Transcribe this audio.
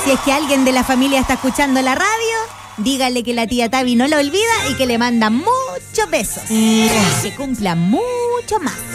Si es que alguien de la familia está escuchando la radio, dígale que la tía Tavi no la olvida y que le manda muchos besos. Que cumpla mucho más.